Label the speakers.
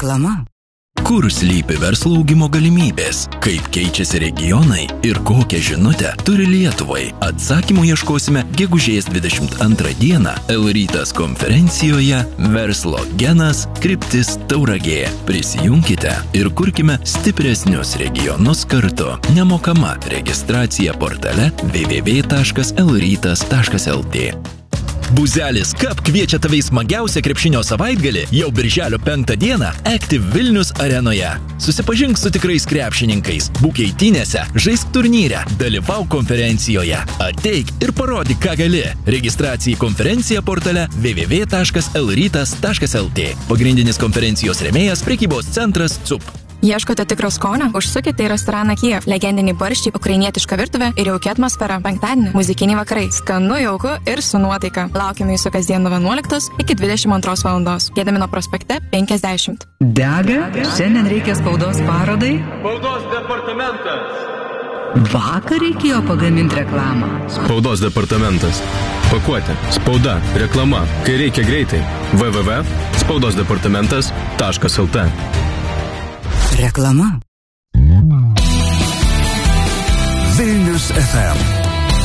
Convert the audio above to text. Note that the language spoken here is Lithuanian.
Speaker 1: Reklama.
Speaker 2: Kur slypi verslo augimo galimybės, kaip keičiasi regionai ir kokią žinutę turi Lietuvai? Atsakymų ieškosime gegužės 22 dieną L-Rytas konferencijoje Verslo genas kryptis Tauragė. Prisijunkite ir kurkime stipresnius regionus kartu. Nemokama registracija portale www.lrytas.lt. Buzelis Cup kviečia tave į smagiausią krepšinio savaitgalį jau birželio 5 dieną Active Vilnius arenoje. Susipažink su tikrais krepšininkais, būk eitynėse, žaisk turnyre, dalyvauk konferencijoje. Ateik ir parodyk, ką gali. Registracija į konferenciją portale www.lrytas.lt. Pagrindinis konferencijos rėmėjas prekybos centras CUP.
Speaker 3: Ieškote tikro skonio? Užsukite į restoraną Kiev. Legendiniai barščiai, ukrainietiška virtuvė ir jauki atmosfera. Penktadienį muzikiniai vakarai. Skanu, jauku ir su nuotaika. Laukiame jūsų kasdien nuo 11 iki 22 valandos. Gedimino prospekte 50.
Speaker 1: Dega? Šiandien reikia spaudos parodai?
Speaker 4: Spaudos departamentas.
Speaker 1: Vakar reikėjo pagaminti reklamą.
Speaker 5: Spaudos departamentas. Pakuotė, spauda, reklama. Kai reikia greitai. www.spaudosdepartamentas.lt.
Speaker 1: Reklama.
Speaker 6: Vilnius FM